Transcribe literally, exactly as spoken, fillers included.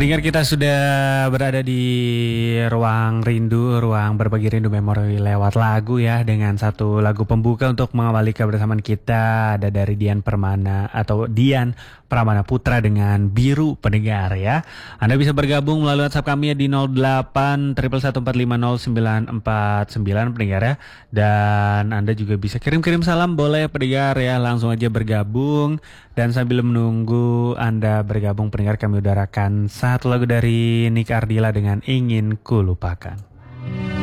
Pendengar kita sudah berada di ruang rindu, ruang berbagi rindu memori lewat lagu ya, dengan satu lagu pembuka untuk mengawali kebersamaan kita. Ada dari Dian Permana atau Dian Pramana Putra dengan Biru, pendengar ya. Anda bisa bergabung melalui WhatsApp kami ya di nol delapan satu satu empat lima nol sembilan empat sembilan, pendengar ya. Dan Anda juga bisa kirim-kirim salam boleh, pendengar ya, langsung aja bergabung. Dan sambil menunggu Anda bergabung, pendengar, kami udarakan satu lagu dari Nika Ardila dengan Ingin Ku Lupakan.